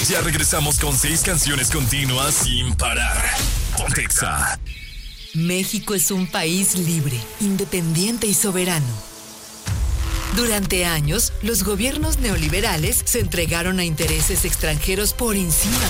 Ya regresamos con 6 canciones continuas sin parar. Ponte Exa. México es un país libre, independiente y soberano. Durante años, los gobiernos neoliberales se entregaron a intereses extranjeros por encima